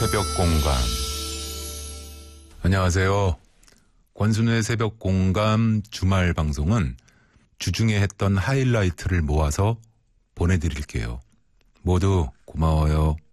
새벽 공감. 안녕하세요. 권순우의 새벽 공감 주말 방송은 주중에 했던 하이라이트를 모아서 보내드릴게요. 모두 고마워요.